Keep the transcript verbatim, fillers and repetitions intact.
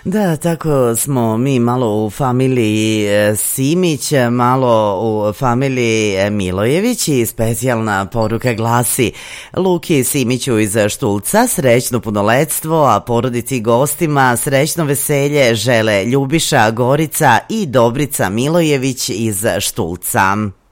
Da, tako smo mi malo u familiji Simić, malo u familiji Milojević i specijalna poruka glasi: Luki Simiću iz Štulca srećno punoletstvo, a porodici i gostima srećno veselje žele Ljubiša, Gorica i Dobrica Milojević iz Štulca.